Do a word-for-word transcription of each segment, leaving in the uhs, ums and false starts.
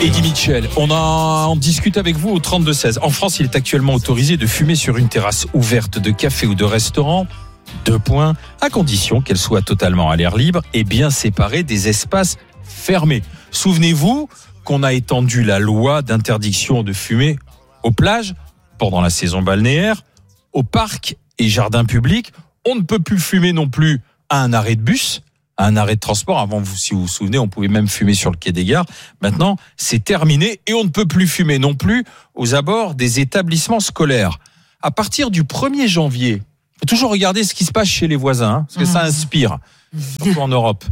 Eddie Mitchell, on en, on discute avec vous au trente-deux seize. En France, il est actuellement autorisé de fumer sur une terrasse ouverte de café ou de restaurant. Deux points, à condition qu'elle soit totalement à l'air libre et bien séparée des espaces fermés. Souvenez-vous qu'on a étendu la loi d'interdiction de fumer aux plages, pendant la saison balnéaire, aux parcs et jardins publics. On ne peut plus fumer non plus à un arrêt de bus, à un arrêt de transport. Avant, vous, si vous vous souvenez, on pouvait même fumer sur le quai des gares. Maintenant, c'est terminé et on ne peut plus fumer non plus aux abords des établissements scolaires. À partir du premier janvier, il faut toujours regarder ce qui se passe chez les voisins, hein, parce que ça inspire, surtout en Europe.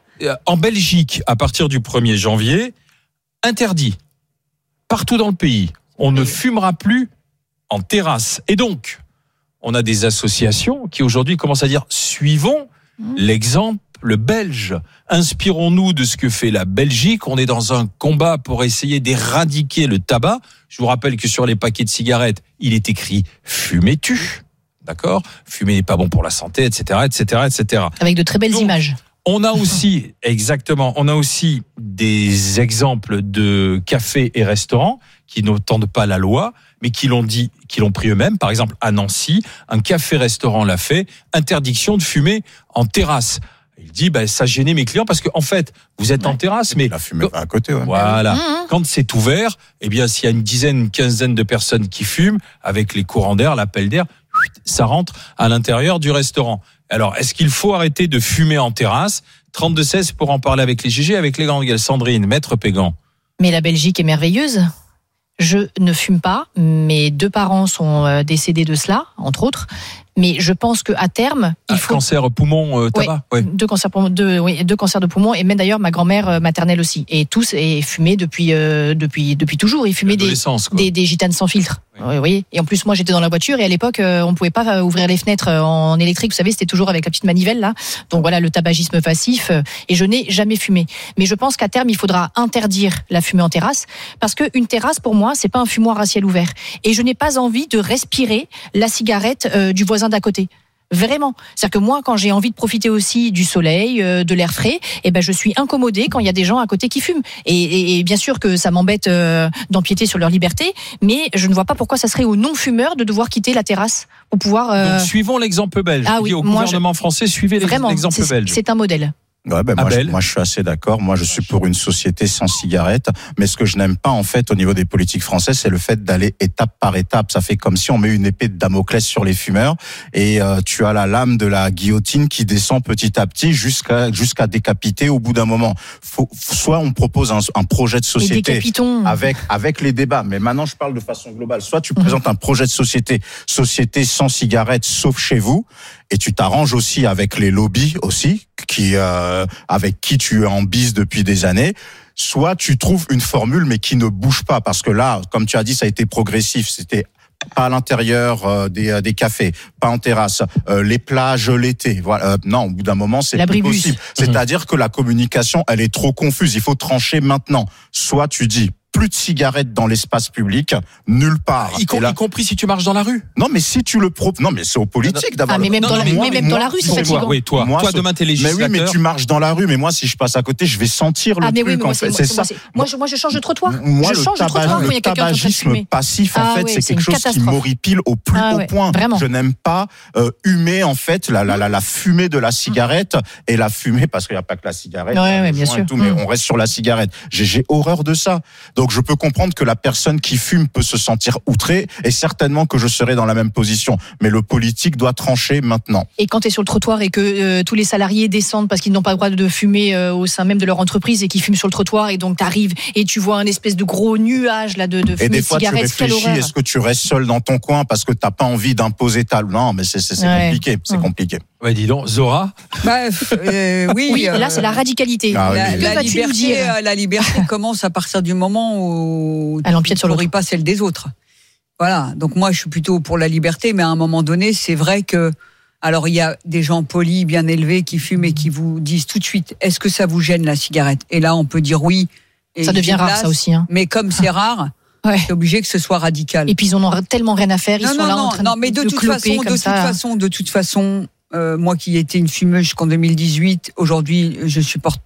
En Belgique, à partir du premier janvier, interdit partout dans le pays. On ne fumera plus en terrasse. Et donc, on a des associations qui aujourd'hui commencent à dire « suivons l'exemple belge. Inspirons-nous de ce que fait la Belgique. On est dans un combat pour essayer d'éradiquer le tabac. » Je vous rappelle que sur les paquets de cigarettes, il est écrit « fumez-tu ». D'accord ? Fumer n'est pas bon pour la santé, et cetera, et cetera, et cetera. Avec de très belles donc, images. On a aussi, exactement, on a aussi des exemples de cafés et restaurants qui n'entendent pas la loi, mais qui l'ont dit, qui l'ont pris eux-mêmes. Par exemple, à Nancy, un café-restaurant l'a fait, interdiction de fumer en terrasse. Il dit, ben, ça gênait mes clients parce que, en fait, vous êtes ouais. en terrasse, mais. La fumée à côté, ouais. Voilà. Mmh. Quand c'est ouvert, eh bien, s'il y a une dizaine, une quinzaine de personnes qui fument, avec les courants d'air, l'appel d'air, ça rentre à l'intérieur du restaurant. Alors, est-ce qu'il faut arrêter de fumer en terrasse ? trente-deux seize pour en parler avec les G G, avec les grandes gueules. Sandrine, Maître Pégan. Mais la Belgique est merveilleuse. Je ne fume pas. Mes deux parents sont décédés de cela, entre autres. Mais je pense qu'à terme, il faut... Ah, cancer poumon, euh, tabac ouais, ouais. deux, cancers, deux, oui, deux cancers de poumon, et même d'ailleurs ma grand-mère maternelle aussi. Et tous et fumaient depuis, euh, depuis, depuis toujours. Ils fumaient des, des, des gitanes sans filtre. Oui. Oui. Et en plus, moi, j'étais dans la voiture et à l'époque, euh, on ne pouvait pas ouvrir les fenêtres en électrique. Vous savez, c'était toujours avec la petite manivelle là. Donc voilà, le tabagisme passif. Euh, et je n'ai jamais fumé. Mais je pense qu'à terme, il faudra interdire la fumée en terrasse, parce qu'une terrasse, pour moi, c'est pas un fumoir à ciel ouvert. Et je n'ai pas envie de respirer la cigarette euh, du voisin d'à côté. Vraiment. C'est-à-dire que moi, quand j'ai envie de profiter aussi du soleil, euh, de l'air frais, eh ben, je suis incommodée quand il y a des gens à côté qui fument. Et, et, et bien sûr que ça m'embête euh, d'empiéter sur leur liberté, mais je ne vois pas pourquoi ça serait aux non-fumeurs de devoir quitter la terrasse pour pouvoir... Euh... Donc, suivons l'exemple belge. Ah, oui, au moi, gouvernement je... français, suivez Vraiment, l'exemple c'est, belge. C'est un modèle. Ouais, ben moi, je, moi, je suis assez d'accord. Moi, je suis pour une société sans cigarettes. Mais ce que je n'aime pas, en fait, au niveau des politiques françaises, c'est le fait d'aller étape par étape. Ça fait comme si on met une épée de Damoclès sur les fumeurs et euh, tu as la lame de la guillotine qui descend petit à petit jusqu'à jusqu'à décapiter au bout d'un moment. Faut, soit on propose un, un projet de société avec avec les débats. Mais maintenant, je parle de façon globale. Soit tu présentes un projet de société, société sans cigarettes, sauf chez vous. Et tu t'arranges aussi avec les lobbies aussi, qui euh, avec qui tu es en bise depuis des années. Soit tu trouves une formule mais qui ne bouge pas, parce que là, comme tu as dit, ça a été progressif. C'était pas à l'intérieur euh, des, des cafés, pas en terrasse, euh, les plages l'été. Voilà. Euh, non, au bout d'un moment, c'est plus possible. C'est-à-dire que la communication, elle est trop confuse. Il faut trancher maintenant. Soit tu dis plus de cigarettes dans l'espace public, nulle part. Y, com- là... y compris si tu marches dans la rue. Non, mais si tu le proposes. Non, mais c'est aux politiques d'avoir. Ah, mais même, non, dans, non, la... moi, mais même moi, dans la rue, c'est fatigant. Toi, oui, toi, moi, toi ce... demain, t'es législateur. Mais oui, mais tu marches dans la rue, mais moi, si je passe à côté, je vais sentir le ah, mais truc. Oui, mais moi, en fait. c'est, c'est moi, ça. Moi, je, moi, je change de trottoir. Moi, je le change de trottoir quand il y a quelqu'un qui est en train de fumer. Passif, en ah, fait, oui, c'est, c'est quelque chose qui m'horripile au plus ah, haut ouais, point. Vraiment. Je n'aime pas euh, humer, en fait, la, la, la, la fumée de la cigarette et la fumée, parce qu'il n'y a pas que la cigarette. Ouais, ouais, bien sûr. Tout, mais on reste sur la cigarette. J'ai, j'ai horreur de ça. Donc, je peux comprendre que la personne qui fume peut se sentir outré, et certainement que je serai dans la même position. Mais le politique doit trancher maintenant. Et quand tu es sur le trottoir et que euh, tous les salariés descendent parce qu'ils n'ont pas le droit de fumer euh, au sein même de leur entreprise et qu'ils fument sur le trottoir, et donc tu arrives et tu vois un espèce de gros nuage là, de, de fumée et des de fois, cigarettes. tu réfléchis, est-ce que tu restes seul dans ton coin parce que tu n'as pas envie d'imposer ta... Non, mais c'est, c'est, c'est ouais. compliqué. C'est mmh. compliqué. Ouais, dis donc, Zora. Bah, euh, oui, oui euh, là, c'est la radicalité. Ah, la, oui. la, la, liberté, la liberté commence à partir du moment où elle empiète sur l'autre, pas celle des autres. Voilà. Donc moi, je suis plutôt pour la liberté, mais à un moment donné, c'est vrai que, alors il y a des gens polis, bien élevés, qui fument et qui vous disent tout de suite, est-ce que ça vous gêne la cigarette ? Et là, on peut dire oui. Et ça devient rare, place, ça aussi. Hein. Mais comme c'est rare. Ouais. C'est obligé que ce soit radical. Et puis ils en ont tellement rien à faire, ils non, sont non, là non, en train non, mais de, de toute cloper façon, comme de ça. toute façon, de toute façon, euh, moi qui étais une fumeuse jusqu'en deux mille dix-huit, aujourd'hui je supporte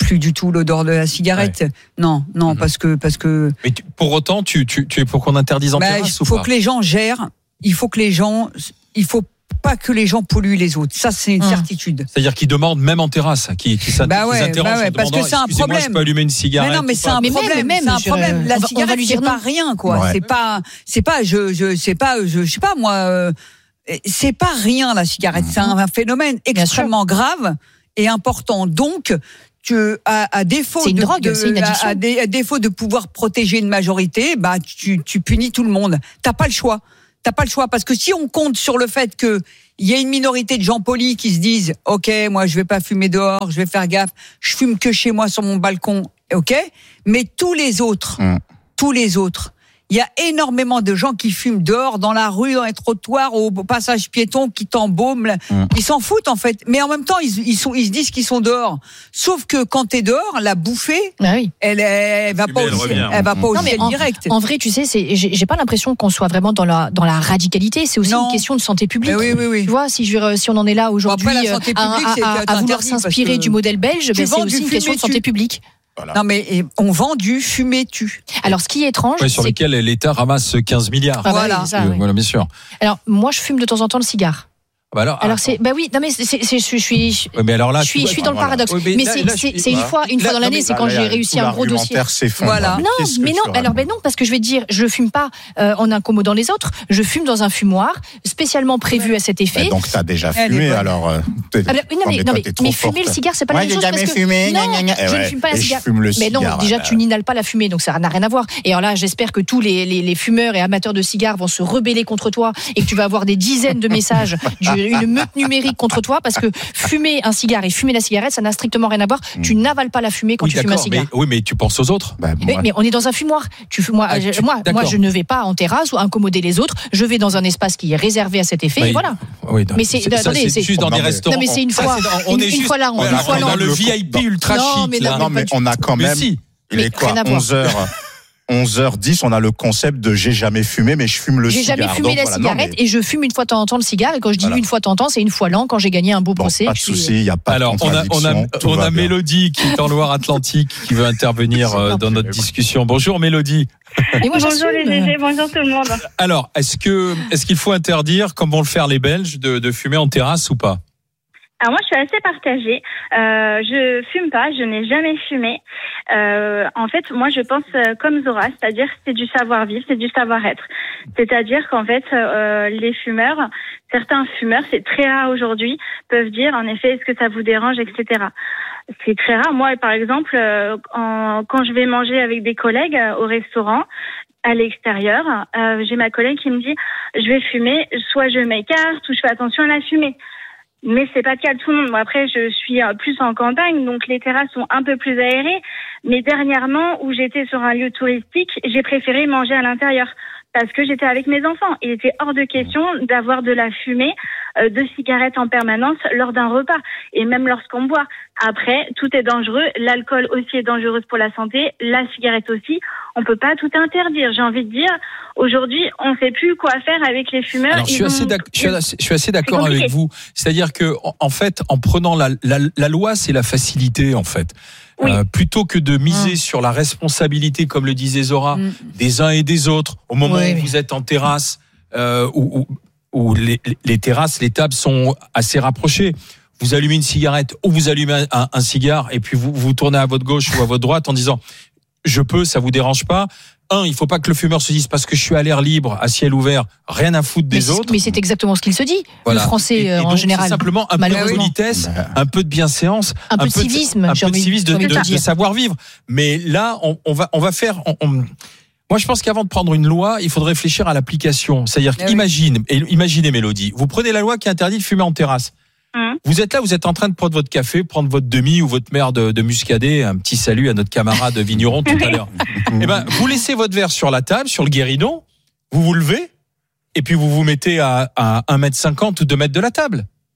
plus du tout l'odeur de la cigarette. Ouais. Non, non, mmh. parce que parce que. Mais tu, pour autant, tu, tu tu es pour qu'on interdise en bah, terrasse ou pas ? Il faut que les gens gèrent. Il faut que les gens. Il faut pas que les gens polluent les autres. Ça, c'est une mmh. certitude. C'est-à-dire qu'ils demandent même en terrasse, qui qui bah ouais, s'interrogent bah ouais, parce que c'est un problème. Je peux allumer une cigarette. Mais non, mais c'est un mais problème. Même, c'est un problème. Je... La on va, cigarette, c'est pas rien, quoi. Ouais. C'est pas, c'est pas, je, je, c'est pas, je, je sais pas moi. Euh, c'est pas rien la cigarette. Mmh. C'est un, un phénomène extrêmement grave et important. Donc. Que, à, à défaut c'est une de, drogue, de c'est une addiction. À, à, à défaut de pouvoir protéger une majorité, bah tu, tu punis tout le monde. T'as pas le choix. T'as pas le choix parce que si on compte sur le fait que il y a une minorité de gens polis qui se disent ok, moi je vais pas fumer dehors, je vais faire gaffe, je fume que chez moi sur mon balcon, ok. Mais tous les autres, mmh. tous les autres. Il y a énormément de gens qui fument dehors, dans la rue, dans les trottoirs, au passage piéton, qui t'embaument. Mmh. Ils s'en foutent, en fait. Mais en même temps, ils, ils, sont, ils se disent qu'ils sont dehors. Sauf que quand t'es dehors, la bouffée, ah oui. elle, elle, elle va pas aussi, elle, elle va pas aussi être directe. En vrai, tu sais, c'est, j'ai, j'ai pas l'impression qu'on soit vraiment dans la, dans la radicalité. C'est aussi non. une question de santé publique. Oui, oui, oui. Tu vois, si, je, si on en est là aujourd'hui, bon, après, à, à, à, à vouloir s'inspirer du modèle belge, ben, c'est aussi une question de santé publique. Voilà. Non mais et on vend du fumer-tu. Alors ce qui est étrange, ouais, sur c'est lequel l'État ramasse quinze milliards. Ah, voilà, ça, euh, oui. voilà, bien sûr. Alors moi je fume de temps en temps le cigare. Bah alors, alors c'est bah oui non mais c'est, c'est, c'est je suis je, ouais, mais alors là, je suis je suis dans le paradoxe ouais, mais, mais là, c'est là, c'est, je, c'est une voilà. fois une là, fois dans l'année, c'est quand j'ai réussi un gros dossier. Voilà. Non mais non alors ben non parce que je vais te dire je fume pas euh, en incommodant les autres, je fume dans un fumoir spécialement prévu à cet effet. Mais donc t'as déjà fumé alors euh, ah, ben, non mais non mais, mais fumer le cigare c'est pas la même chose parce que non je ne fume pas la cigare. Mais non déjà tu n'inhales pas la fumée donc ça n'a rien à voir. Et alors là j'espère que tous les les fumeurs et amateurs de cigares vont se rebeller contre toi et que tu vas avoir des dizaines de messages, une meute numérique contre toi parce que fumer un cigare et fumer la cigarette ça n'a strictement rien à voir. Tu n'avales pas la fumée quand oui, tu fumes un cigare. Mais, oui mais tu penses aux autres. Bah, mais, mais on est dans un fumoir. Tu moi ah, tu, moi moi je ne vais pas en terrasse ou incommoder les autres. Je vais dans un espace qui est réservé à cet effet bah, et voilà. Oui, non, mais c'est, c'est, attendez, ça, c'est, c'est juste dans non, des restaurants. Non mais c'est une fois ça, c'est dans, on une, est une juste, fois là on ouais, une fois dans le V I P ultra chic. Non mais on a quand même il est quoi onze heures onze heures dix, on a le concept de j'ai jamais fumé, mais je fume le j'ai cigare. J'ai jamais fumé donc, la voilà, cigarette non, mais... et je fume une fois de temps en temps le cigare. Et quand je dis voilà. une fois de temps en temps, c'est une fois l'an quand j'ai gagné un beau bon, procès. Pas de souci, il n'y a pas Alors, de contradiction. Alors, on a, on a, on a Mélodie qui est en Loire-Atlantique qui veut intervenir euh, dans notre discussion. Bonjour Mélodie. Et moi, bonjour les G G, bonjour tout le monde. Alors, est-ce que, est-ce qu'il faut interdire, comme vont le faire les Belges, de, de fumer en terrasse ou pas? Alors moi, je suis assez partagée. Euh, je fume pas, je n'ai jamais fumé. Euh, en fait, moi, je pense euh, comme Zora, c'est-à-dire c'est du savoir-vivre, c'est du savoir-être. C'est-à-dire qu'en fait, euh, les fumeurs, certains fumeurs, c'est très rare aujourd'hui, peuvent dire en effet, est-ce que ça vous dérange, et cetera. C'est très rare. Moi, par exemple, euh, en, quand je vais manger avec des collègues euh, au restaurant, à l'extérieur, euh, j'ai ma collègue qui me dit, je vais fumer, soit je m'écarte ou je fais attention à la fumée. Mais c'est pas le cas de tout le monde. Moi, après, je suis plus en campagne, donc les terrasses sont un peu plus aérées. Mais dernièrement, où j'étais sur un lieu touristique, j'ai préféré manger à l'intérieur parce que j'étais avec mes enfants. Il était hors de question d'avoir de la fumée, euh, de cigarettes en permanence lors d'un repas et même lorsqu'on boit. Après, tout est dangereux. L'alcool aussi est dangereux pour la santé. La cigarette aussi. On peut pas tout interdire. J'ai envie de dire, aujourd'hui, on sait plus quoi faire avec les fumeurs. Alors, je suis, assez d'accord, je, suis assez, je suis assez d'accord avec vous. C'est-à-dire que, en fait, en prenant la, la, la loi, c'est la facilité, en fait. Oui. Euh, plutôt que de miser mmh. sur la responsabilité, comme le disait Zora, mmh. des uns et des autres, au moment oui, où oui. vous êtes en terrasse, euh, où, où, où les, les terrasses, les tables sont assez rapprochées. Vous allumez une cigarette ou vous allumez un, un, un cigare et puis vous vous tournez à votre gauche ou à votre droite en disant je peux, ça vous dérange pas. Un, il faut pas que le fumeur se dise parce que je suis à l'air libre, à ciel ouvert, rien à foutre des mais autres. Mais c'est exactement ce qu'il se dit, voilà. Le français et, et en donc, général. C'est simplement un peu de politesse, un peu de bienséance, un, un peu de civisme, un peu de, civisme de, de, de, de savoir vivre. Mais là, on, on va on va faire. On, on... Moi, je pense qu'avant de prendre une loi, il faudrait réfléchir à l'application. C'est-à-dire, mais imagine, oui. imaginez Mélodie, vous prenez la loi qui interdit de fumer en terrasse. Vous êtes là, vous êtes en train de prendre votre café, prendre votre demi ou votre mère de, de muscadet. Un petit salut à notre camarade vigneron tout à l'heure. Eh ben, vous laissez votre verre sur la table, sur le guéridon, vous vous levez, et puis vous vous mettez à, à un mètre cinquante ou deux mètres de la table.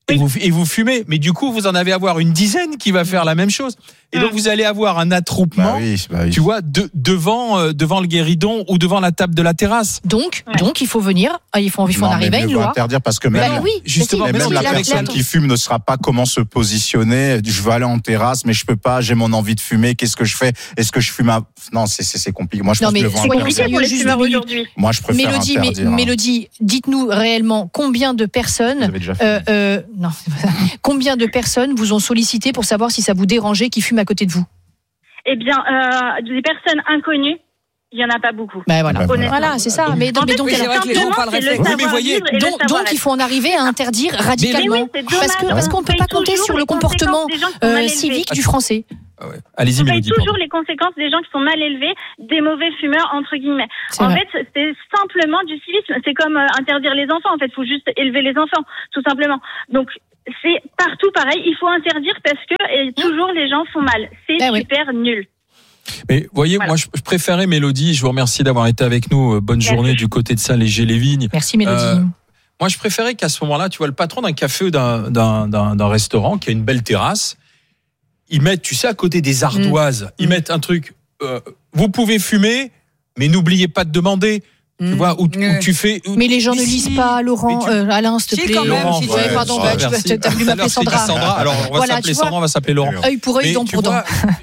Et, oui. vous, et vous fumez, mais du coup vous en avez avoir une dizaine qui va faire la même chose. Et donc vous allez avoir un attroupement, bah oui, bah oui. tu vois, de, devant, euh, devant le guéridon ou devant la table de la terrasse. Donc, ouais. donc il faut venir, il faut, il faut non, en arriver à une loi. Interdire parce que même, bah oui, justement, même la, la personne qui fume ne saura pas comment se positionner. Je veux aller en terrasse, mais je peux pas. J'ai mon envie de fumer. Qu'est-ce que je fais? Est-ce que je fume à... Non, c'est, c'est, c'est compliqué. Moi, je non, pense mais que le c'est compliqué pour les fumeurs aujourd'hui. Moi, je préfère Mélodie, interdire. Mais, Mélodie, dites-nous réellement combien de personnes, euh, euh, non, combien de personnes vous ont sollicité pour savoir si ça vous dérangeait qui fume à côté de vous? Eh bien, euh, des personnes inconnues, il y en a pas beaucoup. Ben voilà, voilà, c'est ça. Mais, donc, mais donc, alors, oui, mais voyez, donc, donc il faut en arriver à interdire radicalement, oui, parce que parce qu'on ne peut pas compter sur le comportement euh, civique du Français. Ah ouais. Allez-y, on paye Mélodie, toujours pardon. les conséquences des gens qui sont mal élevés, des mauvais fumeurs entre guillemets. C'est en vrai. fait, c'est simplement du civisme. C'est comme euh, interdire les enfants. En fait, il faut juste élever les enfants, tout simplement. Donc c'est partout pareil. Il faut interdire parce que et toujours les gens font mal. C'est eh super oui. nul. Mais voyez, voilà. moi je préférais Mélodie. Je vous remercie d'avoir été avec nous. Bonne Merci. journée du côté de Saint-Léger-les-Vignes. Merci Mélodie. Euh, moi je préférais qu'à ce moment-là, tu vois, le patron d'un café ou d'un, d'un, d'un, d'un restaurant qui a une belle terrasse, ils mettent, tu sais, à côté des ardoises, mmh. ils mmh. mettent un truc. Euh, vous pouvez fumer, mais n'oubliez pas de demander. Tu mmh. vois, où, où tu fais. Où, mais les gens ne lisent pas, Laurent. Tu... Euh, Alain, s'il te plaît. Si, Laurent, si ouais, pardon, ouais, bah, tu as voulu m'appeler Sandra. Sandra. Alors, on va voilà, s'appeler Sandra, on va s'appeler Laurent. Œil pour œil, dent pour dent.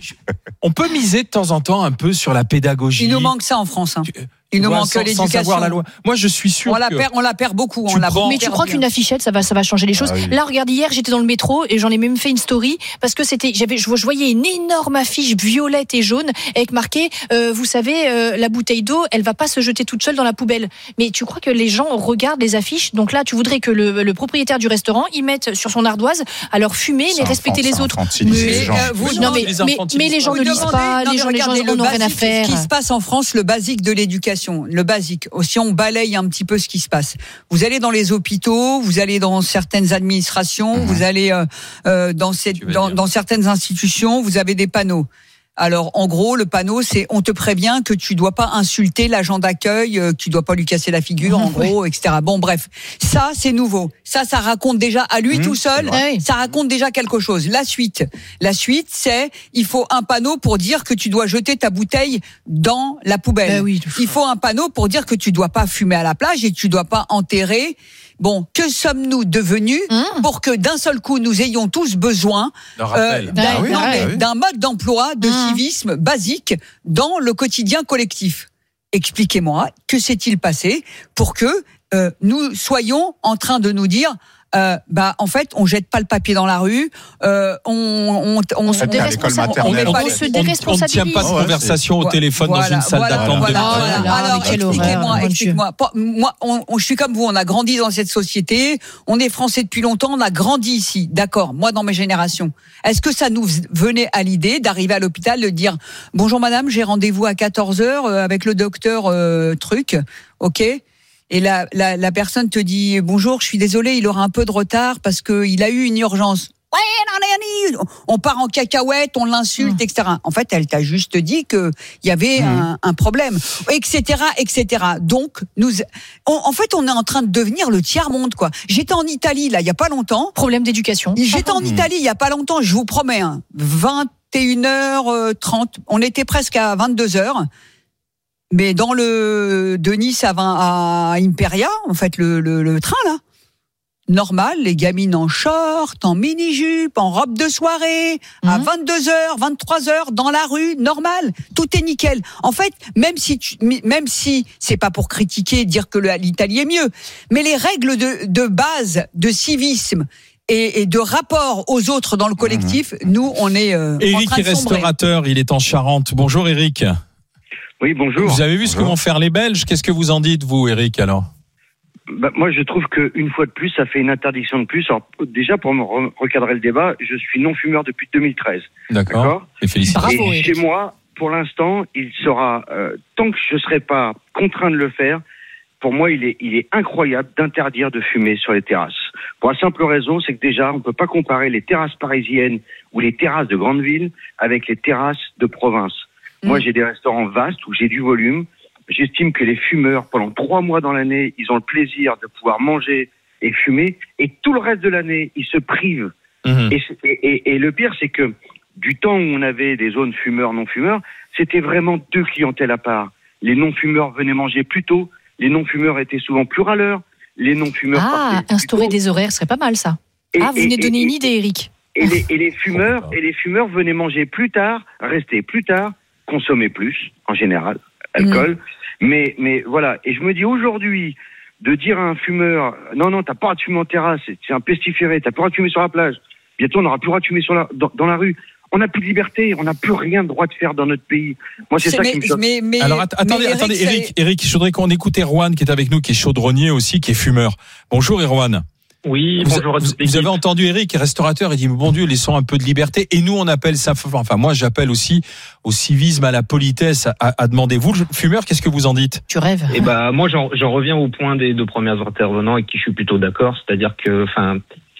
On peut miser de temps en temps un peu sur la pédagogie. Il nous manque ça en France. Hein. Il nous vois, manque sans, l'éducation. Sans avoir la loi. Moi, je suis sûr. On la perd, on la perd beaucoup. Tu on la prends... Mais tu crois qu'une affichette, ça va, ça va changer les choses. Ah, oui. Là, regarde, hier, j'étais dans le métro et j'en ai même fait une story parce que c'était, j'avais, je voyais une énorme affiche violette et jaune avec marqué, euh, vous savez, euh, la bouteille d'eau, elle va pas se jeter toute seule dans la poubelle. Mais tu crois que les gens regardent les affiches? Donc là, tu voudrais que le, le propriétaire du restaurant, il mette sur son ardoise, alors fumer, mais respecter les autres. Mais, euh, vous, non, mais, mais, mais les gens ne lisent pas, les gens, les gens n'ont rien à faire. Ce qui se passe en France, le basique de l'éducation, le basique. Si on balaye un petit peu ce qui se passe. Vous allez dans les hôpitaux, vous allez dans certaines administrations, mmh. vous allez euh, euh, dans, cette, dans, dans certaines institutions, vous avez des panneaux. Alors, en gros, le panneau, c'est on te prévient que tu dois pas insulter l'agent d'accueil, euh, que tu dois pas lui casser la figure, mmh, en gros, ouais. et cetera. Bon, bref, ça, c'est nouveau. Ça, ça raconte déjà à lui mmh, tout seul, ça raconte déjà quelque chose. La suite, la suite, c'est il faut un panneau pour dire que tu dois jeter ta bouteille dans la poubelle. Ben oui, il faut un panneau pour dire que tu dois pas fumer à la plage et que tu dois pas enterrer. Bon, que sommes-nous devenus mmh. pour que d'un seul coup nous ayons tous besoin euh, d'un, ah oui, non, ah mais, oui. d'un mode d'emploi, de mmh. civisme basique dans le quotidien collectif? Expliquez-moi, que s'est-il passé pour que euh, nous soyons en train de nous dire Euh, bah en fait on jette pas le papier dans la rue, euh, on on on, on se déresponsabilise. On, on, on, se déresponsabilise. On ne tient pas de conversation oh, au téléphone voilà, dans une salle voilà, d'attente. Voilà, de voilà, voilà. Alors expliquez-moi, expliquez-moi. Moi, on, on, je suis comme vous, on a grandi dans cette société, on est français depuis longtemps, on a grandi ici, d'accord. Moi dans mes générations, est-ce que ça nous venait à l'idée d'arriver à l'hôpital de dire bonjour madame, j'ai rendez-vous à quatorze heures avec le docteur euh, truc, ok? Et la, la, la personne te dit bonjour, je suis désolé, il aura un peu de retard parce que il a eu une urgence. Ouais, non, non, non, on part en cacahuète, on l'insulte, mmh. et cetera. En fait, elle t'a juste dit que il y avait mmh. un, un problème, et cetera, et cetera. Donc, nous, on, en fait, on est en train de devenir le tiers monde, quoi. J'étais en Italie là, il y a pas longtemps. Problème d'éducation. J'étais en Italie il y a pas longtemps. Je vous promets, hein, vingt et une heures trente. On était presque à vingt-deux heures. Mais dans le de Nice à, vingt, à Imperia, en fait, le, le, le train là, normal, les gamines en short, en mini-jupe, en robe de soirée, mmh. à vingt-deux heures, vingt-trois heures, dans la rue, normal, tout est nickel. En fait, même si tu, même si c'est pas pour critiquer, dire que le, l'Italie est mieux, mais les règles de, de base de civisme et, et de rapport aux autres dans le collectif, mmh. nous, on est euh, Éric en train de est sombrer. restaurateur, il est en Charente. Bonjour Éric. Oui, bonjour. Vous avez vu ce bonjour. que vont faire les Belges? Qu'est-ce que vous en dites, vous, Éric, alors? Bah, moi, je trouve qu'une fois de plus, ça fait une interdiction de plus. Alors, déjà, pour me re- recadrer le débat, je suis non-fumeur depuis deux mille treize. D'accord. D'accord. Et félicitations. Bravo, Et chez moi, pour l'instant, il sera, euh, tant que je ne serai pas contraint de le faire, pour moi, il est, il est incroyable d'interdire de fumer sur les terrasses. Pour la simple raison, c'est que déjà, on ne peut pas comparer les terrasses parisiennes ou les terrasses de grandes villes avec les terrasses de province. Moi, j'ai des restaurants vastes où j'ai du volume. J'estime que les fumeurs, pendant trois mois dans l'année, ils ont le plaisir de pouvoir manger et fumer, et tout le reste de l'année, ils se privent. Mmh. Et, et, et le pire, c'est que du temps où on avait des zones fumeurs, non-fumeurs, c'était vraiment deux clientèles à part. Les non-fumeurs venaient manger plus tôt, les non-fumeurs étaient souvent plus râleurs, les non-fumeurs... Ah, instaurer des horaires, ce serait pas mal, ça. Et, ah, vous venez de donner et, une idée, Eric. Et les, et les fumeurs, et les fumeurs venaient manger plus tard, rester plus tard, consommer plus, en général, alcool. Mmh. Mais, mais voilà. Et je me dis aujourd'hui, de dire à un fumeur, non, non, t'as pas le droit de fumer en terrasse, c'est, c'est un pestiféré, t'as pas le droit de fumer sur la plage. Bientôt, on n'aura plus le droit de fumer sur la, dans, dans la rue. On n'a plus de liberté, on n'a plus rien de droit de faire dans notre pays. Moi, c'est, c'est ça mais, qui me choque. Mais, mais, Alors, att- attendez, mais Eric, attendez, Eric, Eric, je voudrais qu'on écoute Erwan, qui est avec nous, qui est chaudronnier aussi, qui est fumeur. Bonjour, Erwan. Oui, vous, bonjour à tous. Vous, vous avez entendu Eric, restaurateur, il dit, bon Dieu, laissons un peu de liberté. Et nous, on appelle ça, enfin, moi, j'appelle aussi au civisme, à la politesse, à, à demander. Vous, le fumeur, qu'est-ce que vous en dites? Tu rêves. Eh ben, moi, j'en, j'en reviens au point des deux premiers intervenants avec qui je suis plutôt d'accord. C'est-à-dire que, enfin,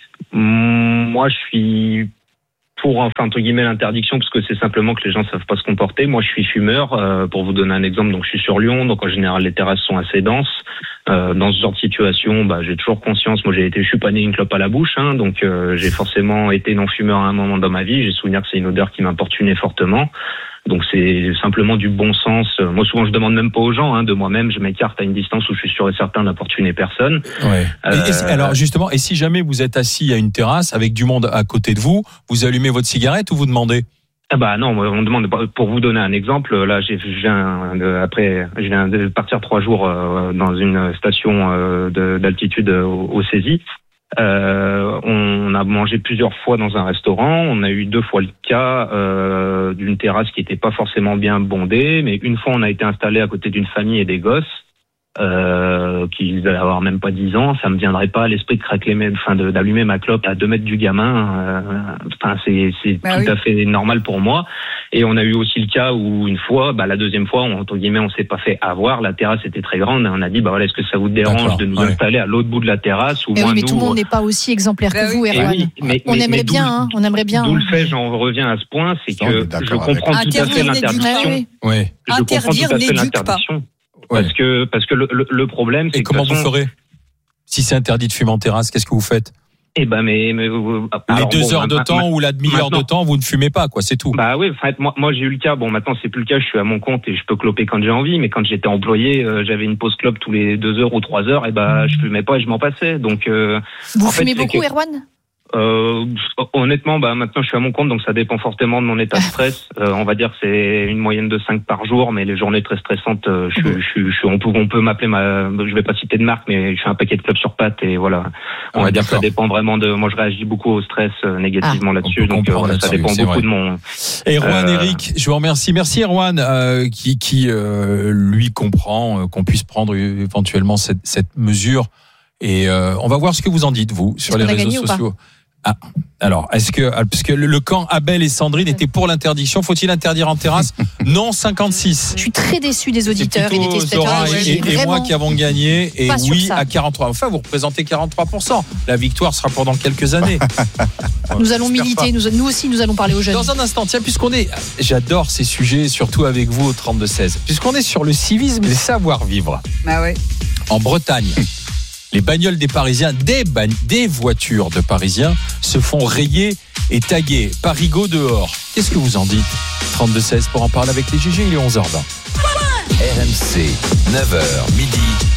moi, je suis pour, enfin, entre guillemets, l'interdiction, parce que c'est simplement que les gens savent pas se comporter. Moi, je suis fumeur, euh, pour vous donner un exemple, donc je suis sur Lyon, donc en général, les terrasses sont assez denses. Euh, dans ce genre de situation, bah, j'ai toujours conscience, moi j'ai été, je suis pas né une clope à la bouche, hein, donc euh, j'ai forcément été non-fumeur à un moment dans ma vie, j'ai souvenir que c'est une odeur qui m'importunait fortement. Donc c'est simplement du bon sens. Moi souvent je demande même pas aux gens, hein, de moi-même je m'écarte à une distance où je suis sûr et certain d'importuner personne. Ouais. Euh... Et, et, alors justement, et si jamais vous êtes assis à une terrasse avec du monde à côté de vous, vous allumez votre cigarette ou vous demandez? Ah bah non, on demande, pour vous donner un exemple, là j'ai, je viens de, après je viens de partir trois jours euh, dans une station euh, de, d'altitude au, au Césis. Euh, on a mangé plusieurs fois dans un restaurant. On a eu deux fois le cas euh, d'une terrasse qui était pas forcément bien bondée, mais une fois on a été installé à côté d'une famille et des gosses euh, qui allaient avoir même pas dix ans. Ça me viendrait pas à l'esprit de craquer, enfin de, d'allumer ma clope à deux mètres du gamin. Euh, enfin c'est, c'est bah tout oui. à fait normal pour moi. Et on a eu aussi le cas où une fois, bah la deuxième fois, on, entre guillemets, on s'est pas fait avoir. La terrasse était très grande. Et on a dit, bah voilà, est-ce que ça vous dérange D'accord, de nous ouais. installer à l'autre bout de la terrasse ou mais moins oui, mais nous, tout le monde n'est pas aussi exemplaire bah que vous, Erwan. Oui, mais, on mais, aimerait mais bien, hein, on aimerait bien. D'où hein. le fait, j'en reviens à ce point, c'est que je comprends avec. tout à fait l'interdiction. Oui. Oui. Je comprends tout à fait l'interdiction. Ouais. Parce que parce que le, le, le problème, c'est et que comment façon, vous ferez si c'est interdit de fumer en terrasse? Qu'est-ce que vous faites? Eh ben mais, mais alors, les deux bon, heures de ma, temps ma, ou la demi-heure de temps, vous ne fumez pas, quoi, c'est tout. Bah oui, en fait, moi, moi j'ai eu le cas. Bon, maintenant c'est plus le cas. Je suis à mon compte et je peux cloper quand j'ai envie. Mais quand j'étais employé, euh, j'avais une pause clope tous les deux heures ou trois heures. Et ben, bah, je fumais pas et je m'en passais. Donc, euh, vous fumez fait, beaucoup, que, Erwan? Euh, honnêtement, bah maintenant je suis à mon compte, donc ça dépend fortement de mon état de stress. Euh, on va dire que c'est une moyenne de cinq par jour, mais les journées très stressantes, euh, je, je, je, je, on peut, on peut m'appeler ma, je vais pas citer de marque, mais je fais un paquet de clubs sur pattes et voilà. On ouais, va dire que ça dépend vraiment de. Moi, je réagis beaucoup au stress euh, négativement ah, là-dessus, donc euh, voilà, ça dépend beaucoup vrai. de mon. Erwan, euh... Eric, je vous remercie. Merci Erwan, euh, qui, qui euh, lui comprend euh, qu'on puisse prendre éventuellement cette, cette mesure. Et euh, on va voir ce que vous en dites vous sur Est-ce les réseaux sociaux. Ah, alors, est-ce que, parce que le camp Abel et Sandrine était pour l'interdiction, faut-il interdire en terrasse? Non, cinquante-six. Je suis très déçu des auditeurs et des téléspectateurs. Zora et, et, et moi qui avons gagné, et oui à quarante-trois. Enfin, vous représentez quarante-trois pour cent. La victoire sera pendant quelques années. Nous allons militer, nous, nous aussi nous allons parler aux jeunes. Dans un instant, tiens, puisqu'on est, j'adore ces sujets, surtout avec vous au trente-deux seize, puisqu'on est sur le civisme et le savoir-vivre. Ah ouais. En Bretagne. Les bagnoles des Parisiens, des, bagn- des voitures de Parisiens se font rayer et taguer. Parigo dehors. Qu'est-ce que vous en dites? trente-deux seize pour en parler avec les G G, il est onze heures vingt. R M C, neuf heures midi,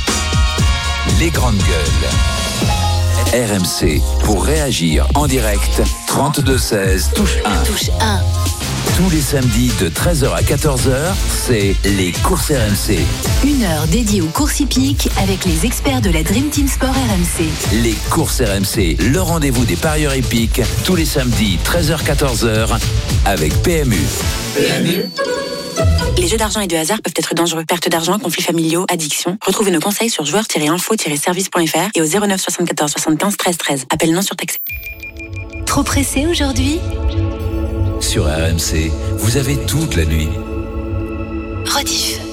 les grandes gueules. R M C, pour réagir en direct, trente-deux seize, touche un. Touche un. Tous les samedis de treize heures à quatorze heures, c'est les courses R M C. Une heure dédiée aux courses hippiques avec les experts de la Dream Team Sport R M C. Les courses R M C, le rendez-vous des parieurs hippiques, tous les samedis treize heures à quatorze heures avec P M U. P M U. Les jeux d'argent et de hasard peuvent être dangereux. Perte d'argent, conflits familiaux, addiction. Retrouvez nos conseils sur joueurs tiret info tiret service point f r et au zéro neuf soixante-quatorze soixante-quinze treize treize. Appel non surtaxé. Trop pressé aujourd'hui? Sur R M C, vous avez toute la nuit. Rediff.